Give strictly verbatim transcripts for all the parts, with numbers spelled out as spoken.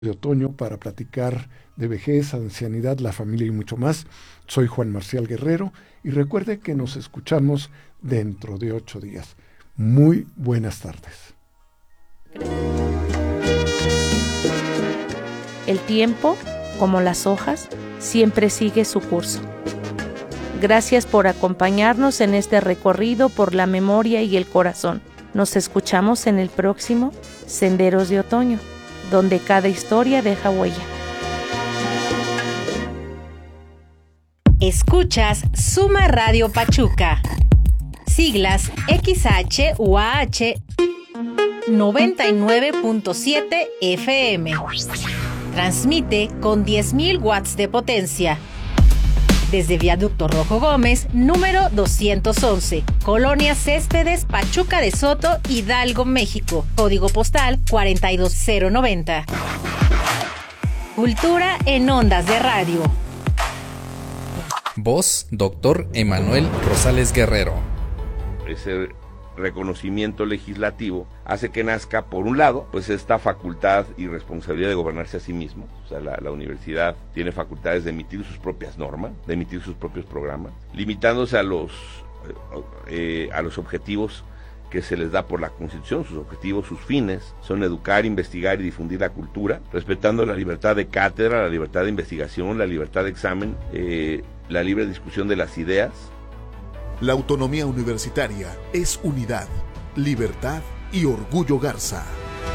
de otoño para platicar de vejez, ancianidad, la familia y mucho más. Soy Juan Marcial Guerrero y recuerde que nos escuchamos dentro de ocho días. Muy buenas tardes. El tiempo, como las hojas, siempre sigue su curso. Gracias por acompañarnos en este recorrido por la memoria y el corazón. Nos escuchamos en el próximo Senderos de Otoño, donde cada historia deja huella. Escuchas Suma Radio Pachuca. Siglas X H U A H noventa y nueve punto siete F M. Transmite con diez mil watts de potencia. Desde Viaducto Rojo Gómez, número doscientos once, Colonia Céspedes, Pachuca de Soto, Hidalgo, México. Código postal cuatro dos cero nueve cero. Cultura en ondas de radio. Voz, doctor Emanuel Rosales Guerrero. Ese reconocimiento legislativo hace que nazca, por un lado, pues esta facultad y responsabilidad de gobernarse a sí mismo. O sea, la, la universidad tiene facultades de emitir sus propias normas, de emitir sus propios programas, limitándose a los, eh, a los objetivos que se les da por la Constitución. Sus objetivos, sus fines, son educar, investigar y difundir la cultura, respetando la libertad de cátedra, la libertad de investigación, la libertad de examen, eh, la libre discusión de las ideas. La autonomía universitaria es unidad, libertad y orgullo Garza.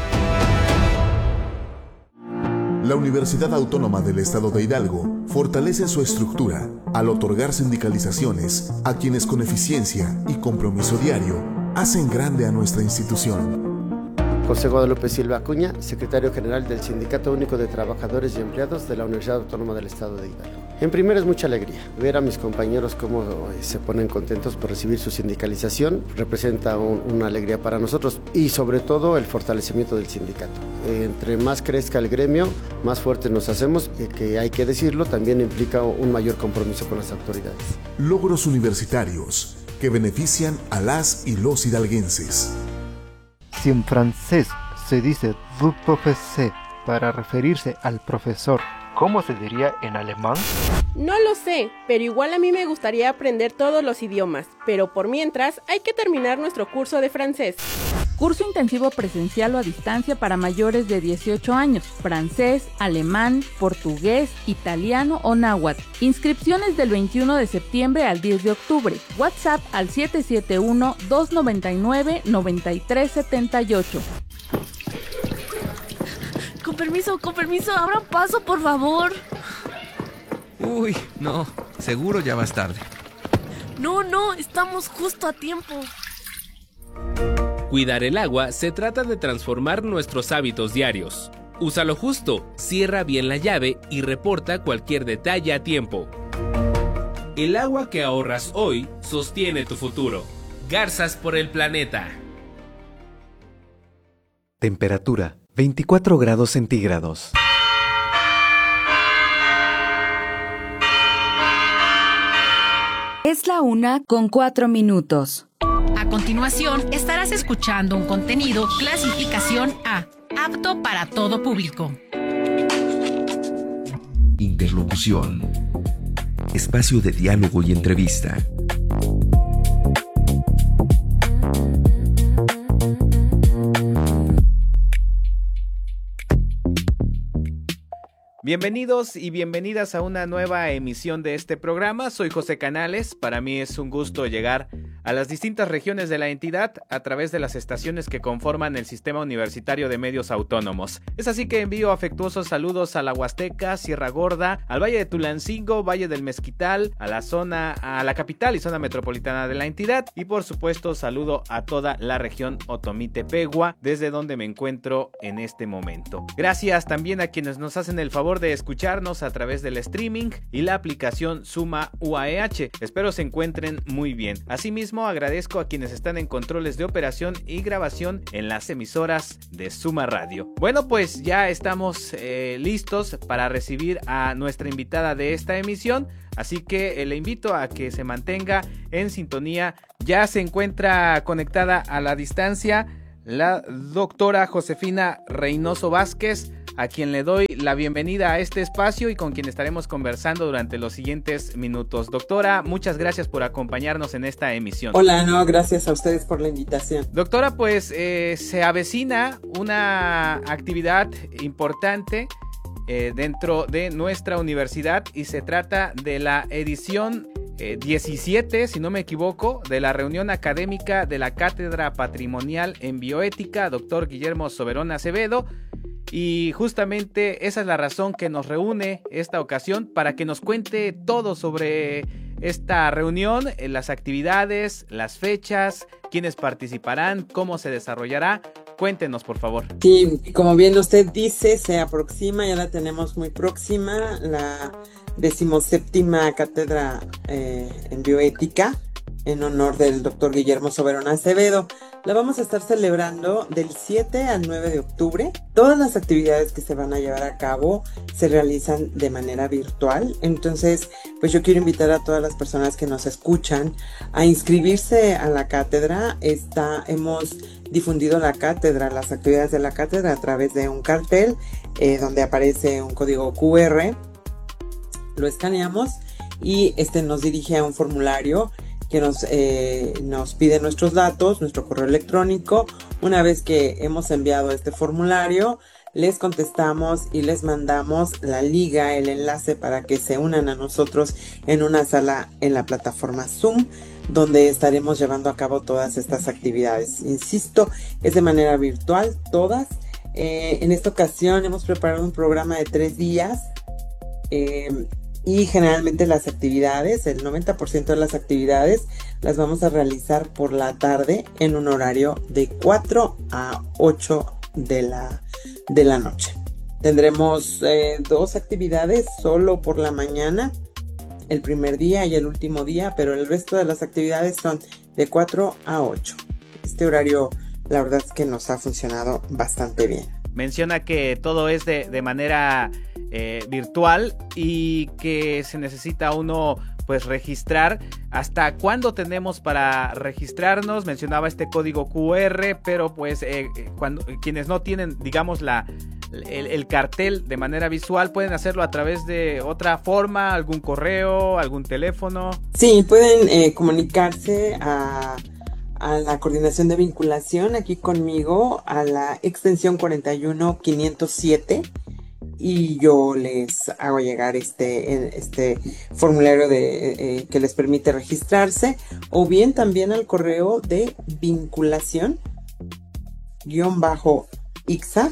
La Universidad Autónoma del Estado de Hidalgo fortalece su estructura al otorgar sindicalizaciones a quienes con eficiencia y compromiso diario hacen grande a nuestra institución. José Guadalupe Silva Acuña, secretario general del Sindicato Único de Trabajadores y Empleados de la Universidad Autónoma del Estado de Hidalgo. En primera es mucha alegría ver a mis compañeros cómo se ponen contentos por recibir su sindicalización. Representa un, una alegría para nosotros y sobre todo el fortalecimiento del sindicato. Entre más crezca el gremio, más fuertes nos hacemos, y que hay que decirlo, también implica un mayor compromiso con las autoridades. Logros universitarios que benefician a las y los hidalguenses. Si en francés se dice vous professeur para referirse al profesor, ¿cómo se diría en alemán? No lo sé, pero igual a mí me gustaría aprender todos los idiomas, pero por mientras hay que terminar nuestro curso de francés. Curso intensivo presencial o a distancia para mayores de dieciocho años, francés, alemán, portugués, italiano o náhuatl. Inscripciones del veintiuno de septiembre al diez de octubre. WhatsApp al siete siete uno, dos nueve nueve, nueve tres siete ocho. Con permiso, con permiso, abran paso, por favor. Uy, no, seguro ya vas tarde. No, no, estamos justo a tiempo. Cuidar el agua se trata de transformar nuestros hábitos diarios. Úsalo justo, cierra bien la llave y reporta cualquier detalle a tiempo. El agua que ahorras hoy sostiene tu futuro. Garzas por el planeta. Temperatura veinticuatro grados centígrados. Es la una con cuatro minutos. A continuación, estarás escuchando un contenido clasificación A, apto para todo público. Interlocución. Espacio de diálogo y entrevista. Bienvenidos y bienvenidas a una nueva emisión de este programa. Soy José Canales. Para mí es un gusto llegar a las distintas regiones de la entidad a través de las estaciones que conforman el Sistema Universitario de Medios Autónomos. Es así que envío afectuosos saludos a la Huasteca, Sierra Gorda, al Valle de Tulancingo, Valle del Mezquital, a la zona, a la capital y zona metropolitana de la entidad, y por supuesto saludo a toda la región Otomí-Tepehua, desde donde me encuentro en este momento. Gracias también a quienes nos hacen el favor de escucharnos a través del streaming y la aplicación Suma U A E H. Espero se encuentren muy bien. Asimismo, agradezco a quienes están en controles de operación y grabación en las emisoras de Suma Radio. Bueno, pues ya estamos eh, listos para recibir a nuestra invitada de esta emisión, así que eh, le invito a que se mantenga en sintonía. Ya se encuentra conectada a la distancia la doctora Josefina Reynoso Vázquez, a quien le doy la bienvenida a este espacio y con quien estaremos conversando durante los siguientes minutos. Doctora, muchas gracias por acompañarnos en esta emisión. Hola, no, gracias a ustedes por la invitación. Doctora, pues eh, se avecina una actividad importante eh, dentro de nuestra universidad y se trata de la edición Eh, diecisiete, si no me equivoco, de la reunión académica de la Cátedra Patrimonial en Bioética, doctor Guillermo Soberón Acevedo, y justamente esa es la razón que nos reúne esta ocasión para que nos cuente todo sobre esta reunión, eh, las actividades, las fechas, quiénes participarán, cómo se desarrollará. Cuéntenos, por favor. Sí, como bien usted dice, se aproxima, ya la tenemos muy próxima, la decimoséptima cátedra eh, en bioética, en honor del doctor Guillermo Soberón Acevedo. La vamos a estar celebrando del siete al nueve de octubre. Todas las actividades que se van a llevar a cabo se realizan de manera virtual. Entonces, pues yo quiero invitar a todas las personas que nos escuchan a inscribirse a la cátedra. Está, hemos difundido la cátedra, las actividades de la cátedra a través de un cartel eh, donde aparece un código cu erre. Lo escaneamos y este nos dirige a un formulario que nos, eh, nos pide nuestros datos, nuestro correo electrónico. Una vez que hemos enviado este formulario, les contestamos y les mandamos la liga, el enlace para que se unan a nosotros en una sala en la plataforma Zoom, donde estaremos llevando a cabo todas estas actividades. Insisto, es de manera virtual, todas. Eh, en esta ocasión hemos preparado un programa de tres días. Eh, Y generalmente las actividades, el noventa por ciento de las actividades las vamos a realizar por la tarde en un horario de cuatro a ocho de la, de la noche. Tendremos eh, dos actividades solo por la mañana, el primer día y el último día, pero el resto de las actividades son de cuatro a ocho. Este horario, la verdad es que nos ha funcionado bastante bien. Menciona que todo es de, de manera eh, virtual y que se necesita uno pues registrar. ¿Hasta cuándo tenemos para registrarnos? Mencionaba este código cu erre, pero pues eh, cuando quienes no tienen, digamos, la el, el cartel de manera visual, pueden hacerlo a través de otra forma, algún correo, algún teléfono. Sí, pueden eh, comunicarse a a la coordinación de vinculación aquí conmigo a la extensión cuarenta y uno quinientos siete y yo les hago llegar este, este formulario de, eh, que les permite registrarse, o bien también al correo de vinculación guión bajo ixa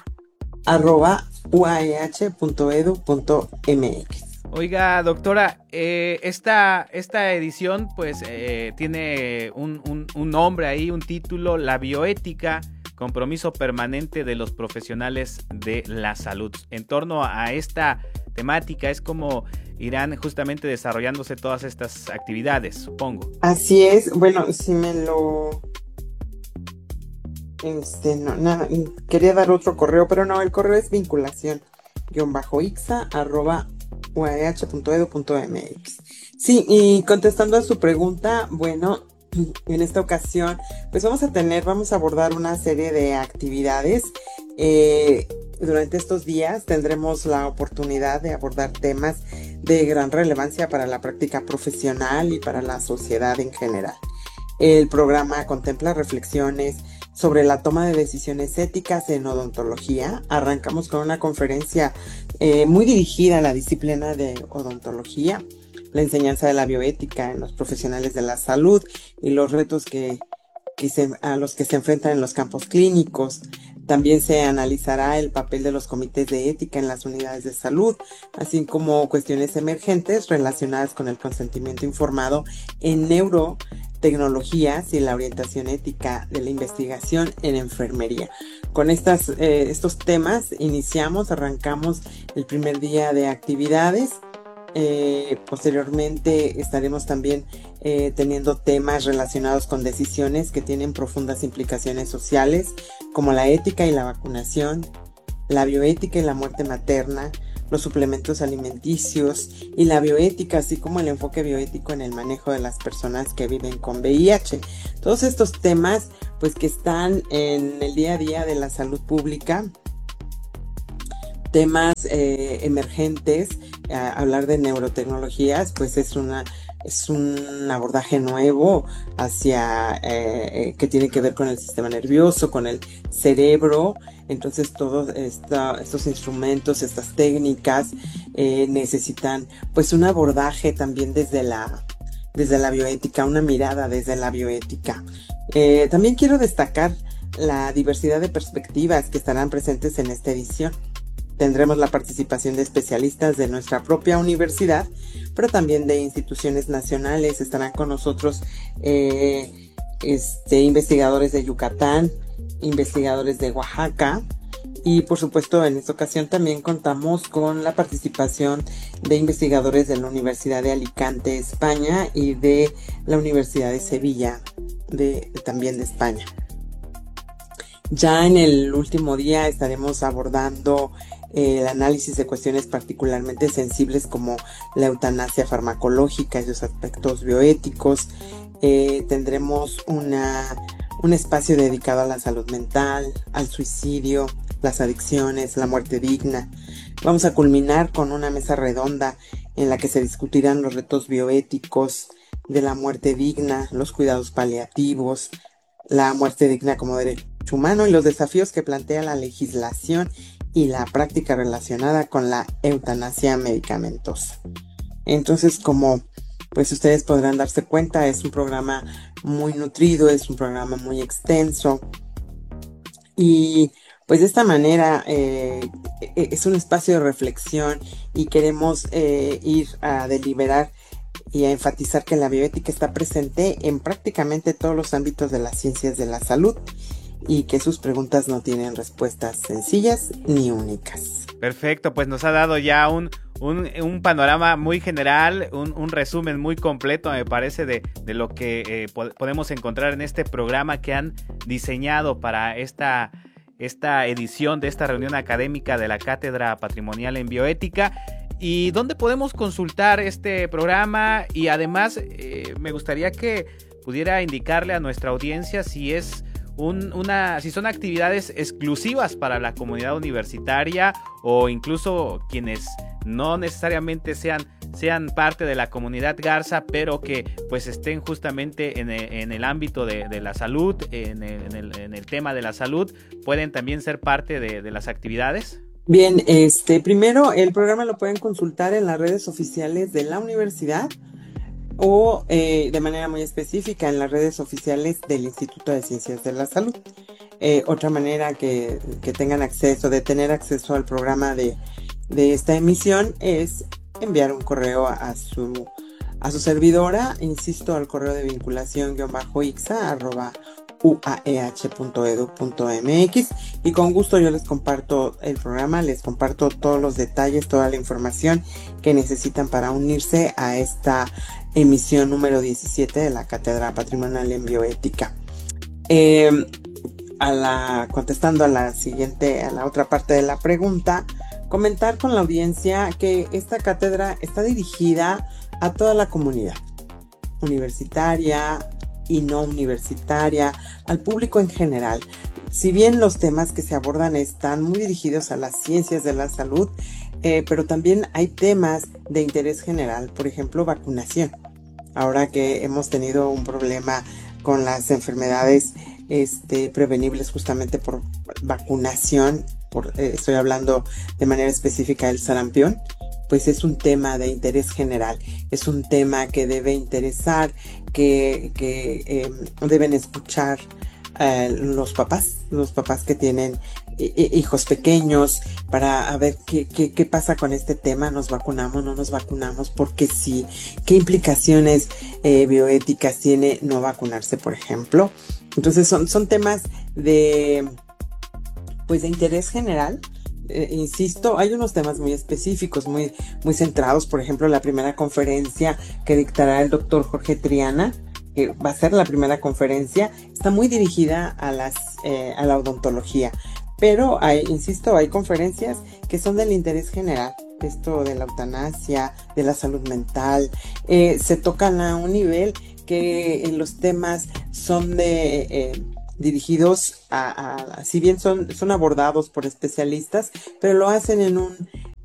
arroba uaeh punto edu punto mx. Oiga, doctora, eh, esta, esta edición pues eh, tiene un, un, un nombre ahí, un título, La Bioética, compromiso permanente de los profesionales de la salud. En torno a esta temática es como irán justamente desarrollándose todas estas actividades, supongo. Así es, bueno, si me lo... Este, no, nada, quería dar otro correo, pero no, el correo es vinculación guión bajo ixa arroba uaeh punto edu punto mx. Sí, y contestando a su pregunta, bueno, en esta ocasión, pues vamos a tener, vamos a abordar una serie de actividades. Eh, durante estos días tendremos la oportunidad de abordar temas de gran relevancia para la práctica profesional y para la sociedad en general. El programa contempla reflexiones sobre la toma de decisiones éticas en odontología. Arrancamos con una conferencia eh, muy dirigida a la disciplina de odontología, la enseñanza de la bioética en los profesionales de la salud y los retos que, que se, a los que se enfrentan en los campos clínicos. También se analizará el papel de los comités de ética en las unidades de salud, así como cuestiones emergentes relacionadas con el consentimiento informado en neurotecnologías y la orientación ética de la investigación en enfermería. Con estas, eh, estos temas iniciamos, arrancamos el primer día de actividades. Eh, posteriormente estaremos también eh, teniendo temas relacionados con decisiones que tienen profundas implicaciones sociales, como la ética y la vacunación, la bioética y la muerte materna, los suplementos alimenticios y la bioética, así como el enfoque bioético en el manejo de las personas que viven con V I H. Todos estos temas, pues, que están en el día a día de la salud pública, temas eh, emergentes, eh, hablar de neurotecnologías, pues es una es un abordaje nuevo hacia eh, que tiene que ver con el sistema nervioso, con el cerebro. Entonces todos esta, estos instrumentos, estas técnicas eh, necesitan pues un abordaje también desde la desde la bioética, una mirada desde la bioética. Eh, también quiero destacar la diversidad de perspectivas que estarán presentes en esta edición. Tendremos la participación de especialistas de nuestra propia universidad, pero también de instituciones nacionales. Estarán con nosotros eh, este, investigadores de Yucatán, investigadores de Oaxaca, y por supuesto en esta ocasión también contamos con la participación de investigadores de la Universidad de Alicante, España, y de la Universidad de Sevilla, de, también de España. Ya en el último día estaremos abordando eh, el análisis de cuestiones particularmente sensibles como la eutanasia farmacológica y los aspectos bioéticos. Eh, tendremos una, un espacio dedicado a la salud mental, al suicidio, las adicciones, la muerte digna. Vamos a culminar con una mesa redonda en la que se discutirán los retos bioéticos de la muerte digna, los cuidados paliativos, la muerte digna como derecho humano y los desafíos que plantea la legislación y la práctica relacionada con la eutanasia medicamentosa. Entonces, como pues ustedes podrán darse cuenta, es un programa muy nutrido, es un programa muy extenso, y pues de esta manera eh, es un espacio de reflexión, y queremos eh, ir a deliberar y a enfatizar que la bioética está presente en prácticamente todos los ámbitos de las ciencias de la salud, y que sus preguntas no tienen respuestas sencillas ni únicas. Perfecto, pues nos ha dado ya un, un, un panorama muy general, un, un resumen muy completo, me parece, de, de lo que eh, po- podemos encontrar en este programa que han diseñado para esta, esta edición de esta reunión académica de la Cátedra Patrimonial en Bioética. ¿Y dónde podemos consultar este programa? Y además eh, me gustaría que pudiera indicarle a nuestra audiencia si es Un, una, si son actividades exclusivas para la comunidad universitaria, o incluso quienes no necesariamente sean, sean parte de la comunidad Garza, pero que pues estén justamente en el, en el ámbito de, de la salud, en el, en, el, en el tema de la salud, pueden también ser parte de, de las actividades. Bien, este, primero el programa lo pueden consultar en las redes oficiales de la universidad, o eh, de manera muy específica en las redes oficiales del Instituto de Ciencias de la Salud. Eh, otra manera que, que tengan acceso, de tener acceso al programa de, de esta emisión, es enviar un correo a su, a su servidora, insisto, al correo de vinculación guión bajo ixa arroba u a e h punto edu punto m x, y con gusto yo les comparto el programa, les comparto todos los detalles, toda la información que necesitan para unirse a esta emisión número diecisiete de la Cátedra Patrimonial en Bioética. Eh, a la, contestando a la siguiente, a la otra parte de la pregunta, comentar con la audiencia que esta cátedra está dirigida a toda la comunidad universitaria y no universitaria, al público en general. Si bien los temas que se abordan están muy dirigidos a las ciencias de la salud, eh, pero también hay temas de interés general, por ejemplo, vacunación. Ahora que hemos tenido un problema con las enfermedades este, prevenibles justamente por vacunación, por, eh, estoy hablando de manera específica del sarampión, pues es un tema de interés general, es un tema que debe interesar, que, que eh, deben escuchar eh, los papás, los papás que tienen eh, hijos pequeños, para a ver qué, qué, qué pasa con este tema, nos vacunamos, no nos vacunamos, porque sí, qué implicaciones eh, bioéticas tiene no vacunarse, por ejemplo. Entonces son, son temas de, pues de interés general. Eh, insisto, hay unos temas muy específicos, muy, muy centrados. Por ejemplo, la primera conferencia que dictará el doctor Jorge Triana, que va a ser la primera conferencia, está muy dirigida a, las, eh, a la odontología. Pero, hay, insisto, hay conferencias que son del interés general. Esto de la eutanasia, de la salud mental, eh, se tocan a un nivel que en los temas son de... Eh, dirigidos a, a, si bien son, son abordados por especialistas, pero lo hacen en un,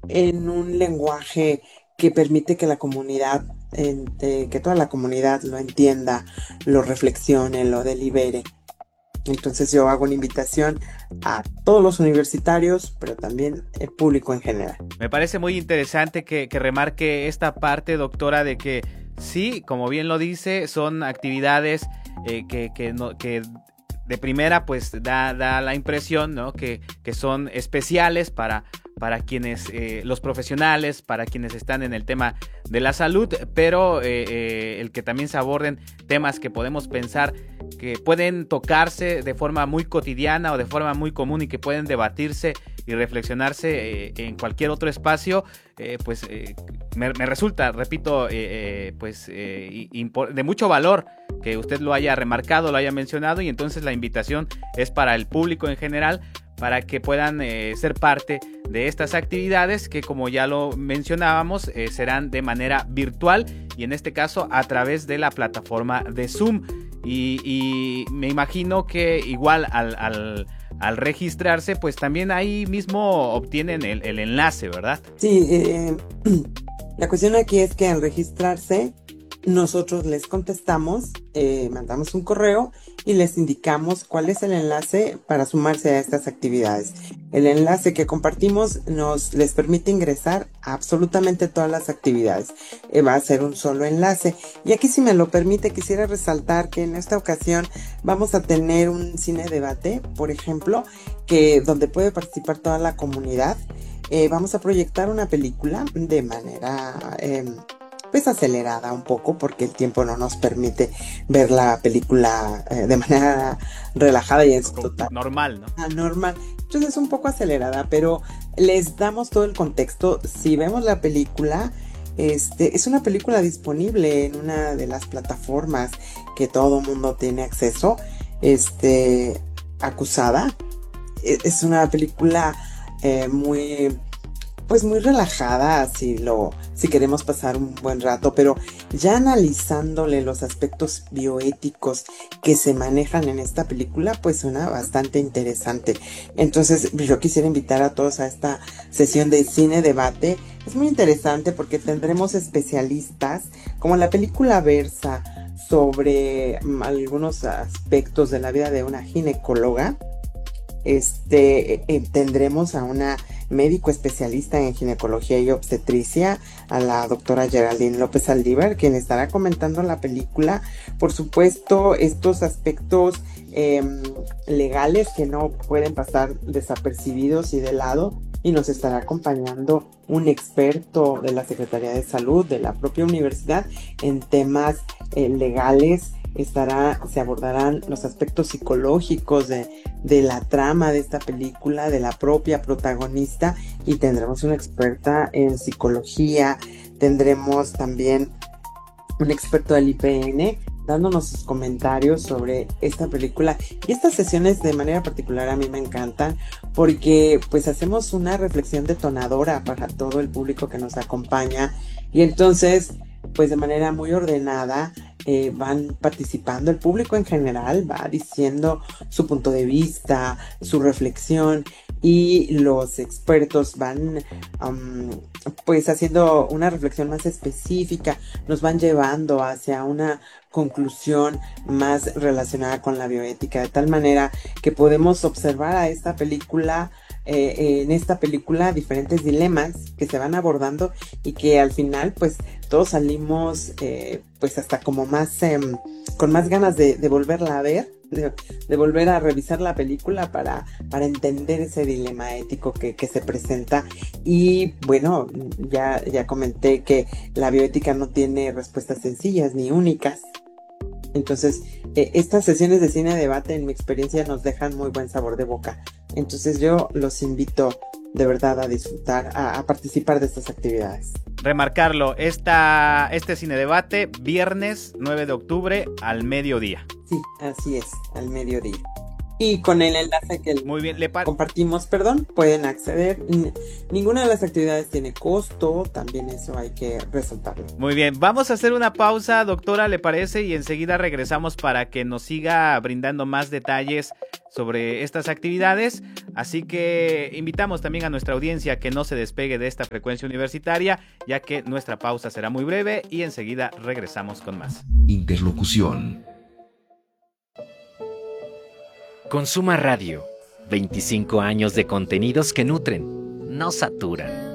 en un lenguaje que permite que la comunidad, eh, que toda la comunidad lo entienda, lo reflexione, lo delibere. Entonces yo hago una invitación a todos los universitarios, pero también el público en general. Me parece muy interesante que, que remarque esta parte, doctora, de que sí, como bien lo dice, son actividades eh, que, que, no, que de primera pues da, da la impresión, ¿no? que, que son especiales para, para quienes, eh, los profesionales, para quienes están en el tema de la salud, pero eh, eh, el que también se aborden temas que podemos pensar que pueden tocarse de forma muy cotidiana o de forma muy común y que pueden debatirse y reflexionarse eh, en cualquier otro espacio, eh, pues eh, me, me resulta, repito, eh, eh, pues eh, de mucho valor que usted lo haya remarcado, lo haya mencionado, y entonces la invitación es para el público en general, para que puedan eh, ser parte de estas actividades que, como ya lo mencionábamos, eh, serán de manera virtual y en este caso a través de la plataforma de Zoom. Y, y me imagino que igual al, al, al registrarse, pues también ahí mismo obtienen el, el enlace, ¿verdad? Sí, eh, la cuestión aquí es que al registrarse nosotros les contestamos, eh, mandamos un correo y les indicamos cuál es el enlace para sumarse a estas actividades. El enlace que compartimos nos les permite ingresar a absolutamente todas las actividades. Eh, va a ser un solo enlace. Y aquí, si me lo permite, quisiera resaltar que en esta ocasión vamos a tener un cine debate, por ejemplo, que donde puede participar toda la comunidad. Eh, vamos a proyectar una película de manera Eh, pues acelerada un poco, porque el tiempo no nos permite ver la película eh, de manera relajada y en su total. Normal, ¿no? Ah, normal. Entonces es un poco acelerada, pero les damos todo el contexto. Si vemos la película, este, es una película disponible en una de las plataformas que todo mundo tiene acceso. Este, Acusada. Es una película eh, muy... pues muy relajada, si lo, si queremos pasar un buen rato, pero ya analizándole los aspectos bioéticos que se manejan en esta película, pues suena bastante interesante. Entonces yo quisiera invitar a todos a esta sesión de cine debate. Es muy interesante porque tendremos especialistas, como la película versa sobre um, algunos aspectos de la vida de una ginecóloga. Este, eh, tendremos a una médico especialista en ginecología y obstetricia, a la doctora Geraldine López Saldívar, quien estará comentando la película. Por supuesto, estos aspectos eh, legales que no pueden pasar desapercibidos y de lado, y nos estará acompañando un experto de la Secretaría de Salud, de la propia universidad, en temas eh, legales. Estará, se abordarán los aspectos psicológicos de, de la trama de esta película, de la propia protagonista, y tendremos una experta en psicología. Tendremos también un experto del I P N dándonos sus comentarios sobre esta película. Y estas sesiones de manera particular a mí me encantan porque pues hacemos una reflexión detonadora para todo el público que nos acompaña, y entonces pues de manera muy ordenada eh, van participando el público en general, va diciendo su punto de vista, su reflexión, y los expertos van um, pues haciendo una reflexión más específica, nos van llevando hacia una conclusión más relacionada con la bioética, de tal manera que podemos observar a esta película Eh, en esta película diferentes dilemas que se van abordando, y que al final pues todos salimos eh, pues hasta como más eh, con más ganas de, de volverla a ver, de, de volver a revisar la película para, para entender ese dilema ético que, que se presenta. Y bueno, ya, ya comenté que la bioética no tiene respuestas sencillas ni únicas. Entonces, eh, estas sesiones de cine debate, en mi experiencia, nos dejan muy buen sabor de boca. Entonces yo los invito de verdad a disfrutar, a, a participar de estas actividades. Remarcarlo, esta, este cine debate, viernes nueve de octubre al mediodía. Sí, así es, al mediodía. y con el enlace que Muy bien, le compartimos, perdón, pueden acceder. N- ninguna de las actividades tiene costo, también eso hay que resaltarlo. Muy bien, vamos a hacer una pausa, doctora, ¿le parece? Y enseguida regresamos para que nos siga brindando más detalles sobre estas actividades. Así que invitamos también a nuestra audiencia que no se despegue de esta frecuencia universitaria, ya que nuestra pausa será muy breve y enseguida regresamos con más. Interlocución. Consuma Radio. veinticinco años de contenidos que nutren, no saturan.